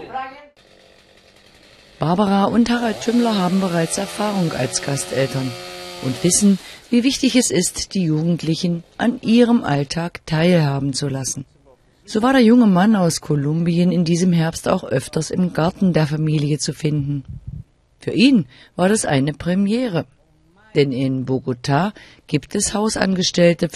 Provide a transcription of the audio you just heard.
Barbara und Harald Tümmler haben bereits Erfahrung als Gasteltern und wissen, wie wichtig es ist, die Jugendlichen an ihrem Alltag teilhaben zu lassen. So war der junge Mann aus Kolumbien in diesem Herbst auch öfters im Garten der Familie zu finden. Für ihn war das eine Premiere, denn in Bogotá gibt es Hausangestellte